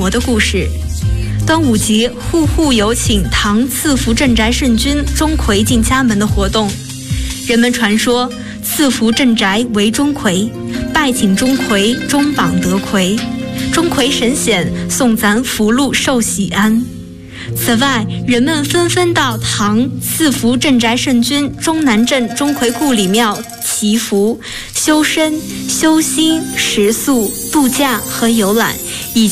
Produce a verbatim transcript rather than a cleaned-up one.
魔的故事。端午节户户有请唐赐福镇宅圣君钟馗进家门的活动，人们传说赐福镇宅为钟馗，拜请钟馗中榜得魁，钟馗神显，送咱福禄寿喜安。此外，人们纷纷到唐赐福镇宅圣君中南镇钟馗故里庙祈福、修身、修心、食宿、度假和游览，以